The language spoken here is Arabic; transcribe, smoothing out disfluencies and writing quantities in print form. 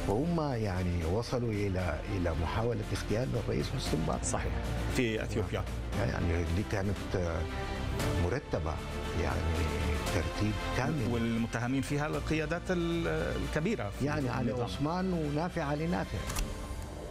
وهم يعني وصلوا إلى محاولة اغتيال الرئيس حسني مبارك. صحيح، في أثيوبيا. يعني دي كانت مرتبة، يعني ترتيب كامل، والمتهمين فيها القيادات الكبيرة يعني علي عثمان ونافع علي نافع.